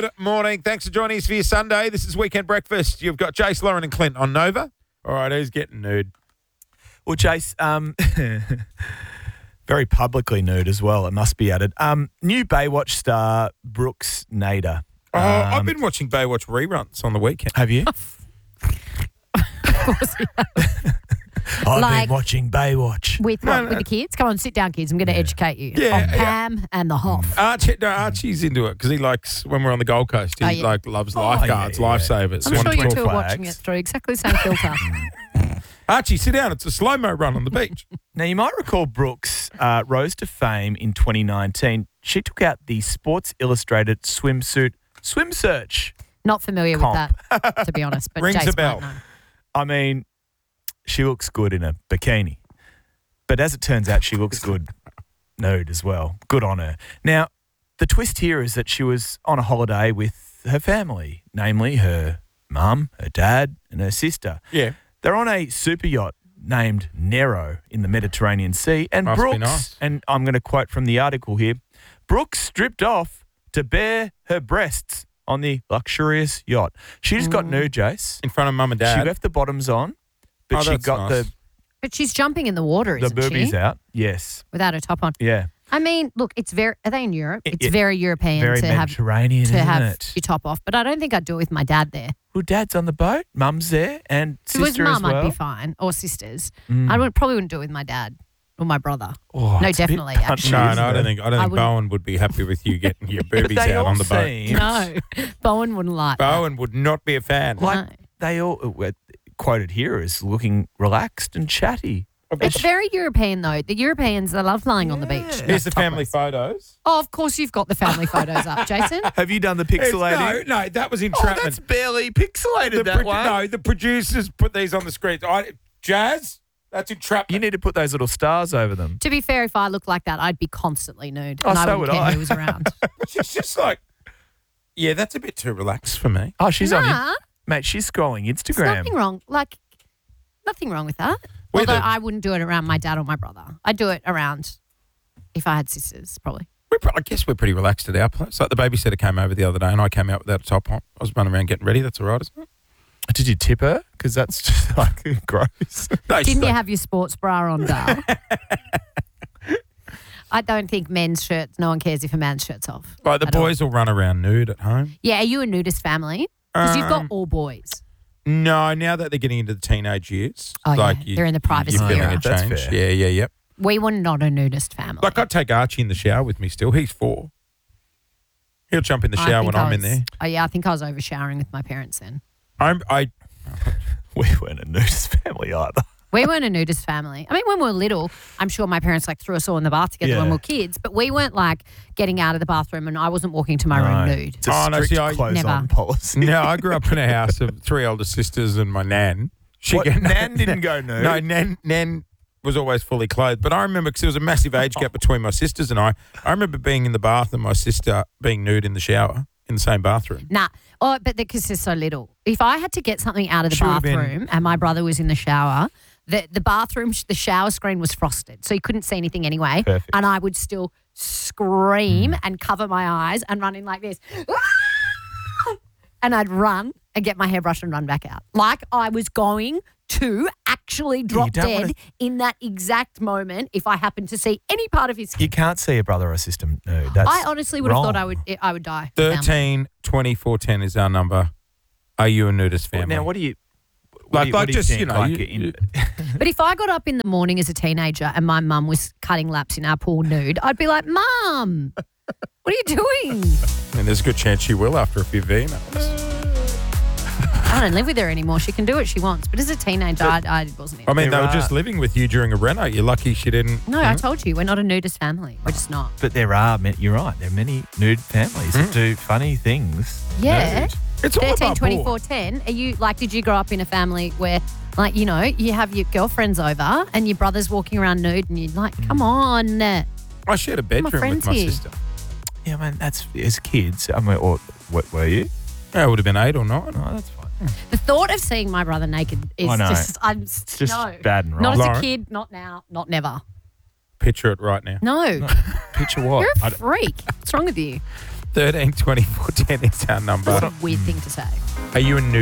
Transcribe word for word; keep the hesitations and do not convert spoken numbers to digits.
Good morning. Thanks for joining us for your Sunday. This is Weekend Breakfast. You've got Jace, Lauren and Clint on Nova. All right, who's getting nude? Well, Jace, um, very publicly nude as well, it must be added. Um, new Baywatch star Brooks Nader. Oh, Um, I've been watching Baywatch reruns on the weekend. Have you? Of course he has. I've Like- been watching Baywatch. With what? With the kids? Come on, sit down, kids. I'm going to educate you Yeah, on yeah. Pam and the Hoff. Archie, no, Archie's into it because he likes, when we're on the Gold Coast, he Oh, yeah. like loves Oh, lifeguards, yeah, yeah. lifesavers. I'm One sure you twelve two are flags. watching it through exactly the same filter. Archie, sit down. It's a slow-mo run on the beach. Now, you might recall Brooks uh, rose to fame in twenty nineteen. She took out the Sports Illustrated swimsuit swim search. Not familiar Comp. with that, to be honest. But Rings Jace a bell. might know. I mean, she looks good in a bikini. But as it turns out, she looks good nude as well. Good on her. Now, the twist here is that she was on a holiday with her family, namely her mum, her dad, and her sister. Yeah. They're on a super yacht named Nero in the Mediterranean Sea. And Must be Brooks, nice. and I'm going to quote from the article here, Brooks stripped off to bare her breasts on the luxurious yacht. She just got nude, Jace. In front of mum and dad. She left the bottoms on, but Oh, she that's got nice. the, But she's jumping in the water, the isn't boobies she? out. Yes. Without her top on. Yeah. I mean, look, it's very, are they in Europe? It- It's it- very European Very to have Mediterranean, to isn't have it? your top off. But I don't think I'd do it with my dad there. Well, Dad's on the boat, Mum's there, and If it was sister as mum, well. I'd be fine. Or sisters. Mm. I would, probably wouldn't do it with my dad or my brother. Oh, No, it's a bit definitely, punchy, actually. No, isn't no, I it? don't think I don't I think wouldn't- Bowen would be happy with you getting your But boobies they out all on the boat. seem No, Bowen wouldn't like that. Bowen would not be a fan. like No. they all uh, quoted here as looking relaxed and chatty. It's very European, though. The Europeans, they love lying on the beach. Yeah. Here's the Topless. family photos. Oh, of course you've got the family photos up, Jason. Have you done the It's- pixelating? No, no, that was Oh, entrapment. that's barely pixelated, the that produ- one. No, the producers put these on the screen. I, Jazz, that's entrapment. You need to put those little stars over them. To be fair, if I looked like that, I'd be constantly nude. Oh, and I so wouldn't would care I. who was around. She's just like, yeah, that's a bit too relaxed for me. Oh, she's on Nah, it. Mate, she's scrolling there's Instagram. nothing wrong. Like, nothing wrong with that. With Although it. I wouldn't do it around my dad or my brother. I'd do it around if I had sisters, probably. We're, pro- I guess we're pretty relaxed at our place. Like the babysitter came over the other day and I came out without a top on. I was running around getting ready. That's all right, isn't it? Did you tip her? Because that's just like gross. No, she's Didn't you like- have your sports bra on, Dale? I don't think men's shirts, no one cares if a man's shirt's off. Like the at all. boys will run around nude at home. Yeah, are you a nudist family? Because you've got Um, all boys. No, now that they're getting into the teenage years, Oh, like yeah. you, They're in the privacy you're feeling era. a That's change. fair. Yeah, yeah, yep. We were not a nudist family. Like I'd take Archie in the shower with me still. He's four. He'll jump in the I shower think when I I'm in was- there. Oh, yeah, I think I was over showering with my parents then. I'm, I We weren't a nudist family either. We weren't a nudist family. I mean, when we were little, I'm sure my parents like threw us all in the bath together when we Yeah. were kids, but we weren't like getting out of the bathroom and I wasn't walking to my room No. nude. It's a Oh, no, strict see, I- close Never. on policy. no, I grew up in a house of three older sisters and my nan. She What, get- Nan didn't go nude? No, Nan, Nan was always fully clothed. But I remember because there was a massive age gap between my sisters and I. I remember being in the bath and my sister being nude in the shower in the same bathroom. Nah. Oh, but because they're so little. If I had to get something out of the She would've been- bathroom and my brother was in the shower, the, the bathroom, the shower screen was frosted. So you couldn't see anything anyway. Perfect. And I would still scream and cover my eyes and run in like this. And I'd run and get my hairbrush and run back out. Like I was going to actually drop don't dead wanna- in that exact moment if I happened to see any part of his skin. You can't see a brother or sister nude. That's I honestly would have thought I wrong. would I would die. Down. thirteen twenty-four ten is our number. Are you a nudist family? Now, what do you... What Like- do you, like what do you just, think? you know, like you- in- But if I got up in the morning as a teenager and my mum was cutting laps in our pool nude, I'd be like, Mum, what are you doing? I mean, there's a good chance she will after a few emails. I don't live with her anymore. She can do what she wants. But as a teenager, I, I wasn't I in. mean, There they were are- just living with you during a reno. You're lucky she didn't. No, I told you, we're not a nudist family. We're just not. But there are, ma- you're right, there are many nude families that do funny things. Yeah. nude. It's all thirteen, about twenty-four, board. ten. Are you, like, did you grow up in a family where, like, you know, you have your girlfriends over and your brother's walking around nude and you're like, come on. I shared a bedroom with friends my here. sister. Yeah, man, that's, as kids, I mean, or, what were you? Yeah, it would have been eight or nine. No, that's fine. The thought of seeing my brother naked is I know. just, I'm, It's just no. bad and wrong. Not as a Lauren? kid, not now, not never. Picture it right now. No. Picture what? You're I a don't- freak. What's wrong with you? thirteen twenty-four ten is our number. That's a weird thing to say. Are you a nude?